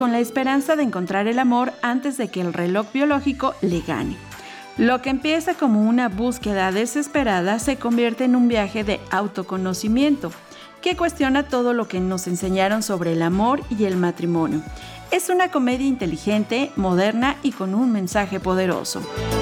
con la esperanza de encontrar el amor antes de que el reloj biológico le gane. Lo que empieza como una búsqueda desesperada se convierte en un viaje de autoconocimiento que cuestiona todo lo que nos enseñaron sobre el amor y el matrimonio. Es una comedia inteligente, moderna y con un mensaje poderoso.